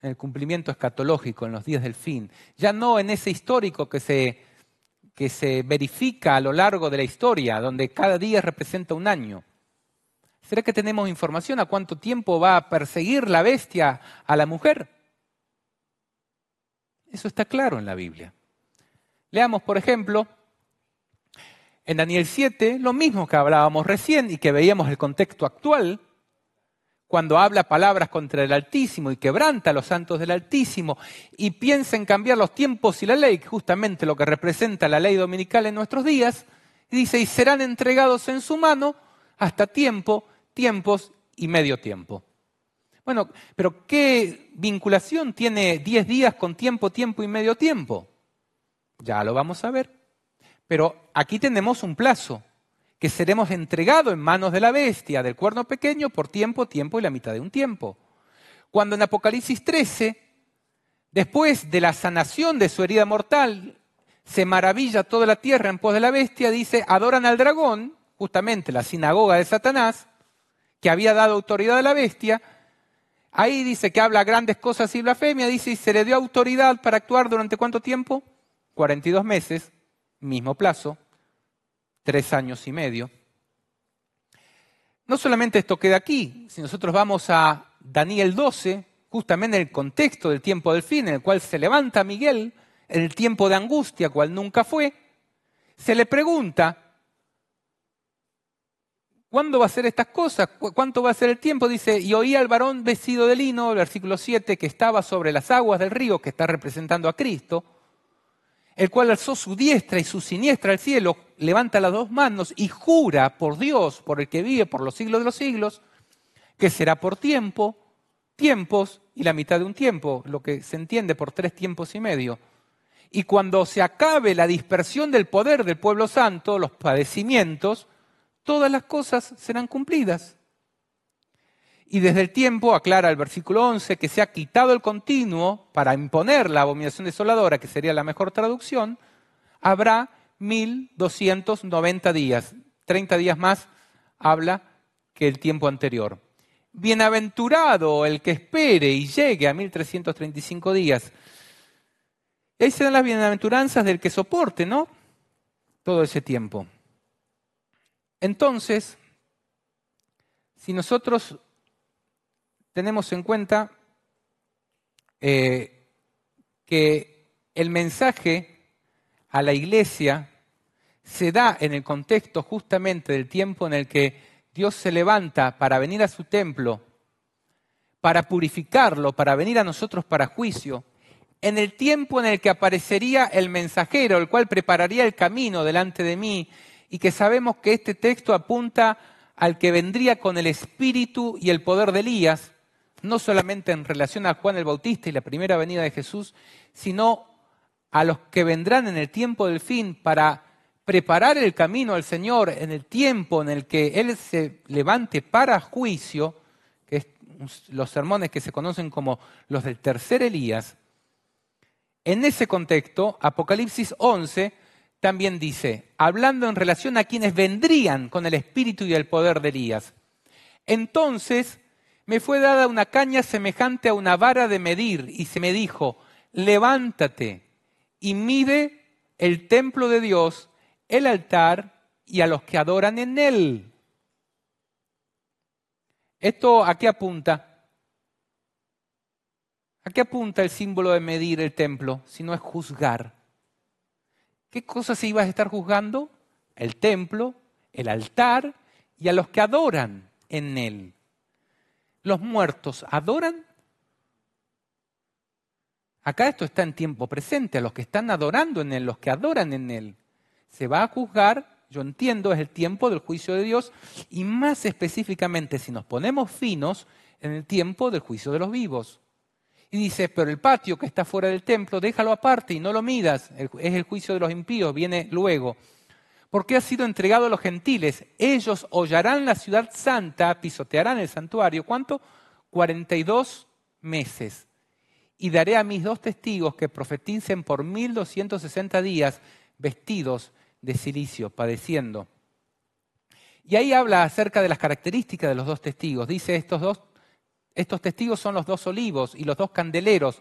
en el cumplimiento escatológico, en los días del fin, ya no en ese histórico que se verifica a lo largo de la historia, donde cada día representa un año. ¿Será que tenemos información a cuánto tiempo va a perseguir la bestia a la mujer? Eso está claro en la Biblia. Leamos, por ejemplo, en Daniel 7, lo mismo que hablábamos recién y que veíamos el contexto actual, cuando habla palabras contra el Altísimo y quebranta a los santos del Altísimo y piensa en cambiar los tiempos y la ley, justamente lo que representa la ley dominical en nuestros días, y dice, y serán entregados en su mano hasta tiempos y medio tiempo. Bueno, pero ¿qué vinculación tiene 10 días con tiempo y medio tiempo? Ya lo vamos a ver. Pero aquí tenemos un plazo, que seremos entregados en manos de la bestia, del cuerno pequeño, por tiempo y la mitad de un tiempo. Cuando en Apocalipsis 13, después de la sanación de su herida mortal, se maravilla toda la tierra en pos de la bestia, dice, adoran al dragón, justamente la sinagoga de Satanás, que había dado autoridad a la bestia. Ahí dice que habla grandes cosas y blasfemia, dice, y se le dio autoridad para actuar durante ¿cuánto tiempo? 42 meses, mismo plazo, 3 años y medio. No solamente esto queda aquí, si nosotros vamos a Daniel 12, justamente en el contexto del tiempo del fin, en el cual se levanta Miguel, en el tiempo de angustia, cual nunca fue, se le pregunta, ¿cuándo va a ser estas cosas? ¿Cuánto va a ser el tiempo? Dice, y oí al varón vestido de lino, versículo 7, que estaba sobre las aguas del río, que está representando a Cristo, el cual alzó su diestra y su siniestra al cielo, levanta las 2 manos y jura por Dios, por el que vive por los siglos de los siglos, que será por tiempos y la mitad de un tiempo, lo que se entiende por 3 tiempos y medio. Y cuando se acabe la dispersión del poder del pueblo santo, los padecimientos, todas las cosas serán cumplidas. Y desde el tiempo, aclara el versículo 11, que se ha quitado el continuo para imponer la abominación desoladora, que sería la mejor traducción, habrá 1290 días. 30 días más habla que el tiempo anterior. Bienaventurado el que espere y llegue a 1335 días. Y ahí se dan las bienaventuranzas del que soporte, ¿no? Todo ese tiempo. Entonces, si nosotros tenemos en cuenta que el mensaje a la iglesia se da en el contexto justamente del tiempo en el que Dios se levanta para venir a su templo, para purificarlo, para venir a nosotros para juicio, en el tiempo en el que aparecería el mensajero, el cual prepararía el camino delante de mí, y que sabemos que este texto apunta al que vendría con el espíritu y el poder de Elías, no solamente en relación a Juan el Bautista y la primera venida de Jesús, sino a los que vendrán en el tiempo del fin para preparar el camino al Señor en el tiempo en el que Él se levante para juicio, que es los sermones que se conocen como los del tercer Elías. En ese contexto, Apocalipsis 11 también dice, hablando en relación a quienes vendrían con el espíritu y el poder de Elías, entonces me fue dada una caña semejante a una vara de medir y se me dijo, levántate y mide el templo de Dios, el altar y a los que adoran en él. ¿Esto a qué apunta? ¿A qué apunta el símbolo de medir el templo? Si no es juzgar. ¿Qué cosas se iba a estar juzgando? El templo, el altar y a los que adoran en él. ¿Los muertos adoran? Acá esto está en tiempo presente, a los que están adorando en él, los que adoran en él. Se va a juzgar, yo entiendo, es el tiempo del juicio de Dios y más específicamente, si nos ponemos finos, en el tiempo del juicio de los vivos. Y dice, pero el patio que está fuera del templo, déjalo aparte y no lo midas, es el juicio de los impíos, viene luego. Porque ha sido entregado a los gentiles. Ellos hollarán la ciudad santa, pisotearán el santuario. ¿Cuánto? 42 meses. Y daré a mis 2 testigos que profeticen por 1260 días, vestidos de cilicio, padeciendo. Y ahí habla acerca de las características de los 2 testigos. Dice, estos 2 Estos testigos son los dos olivos y los dos candeleros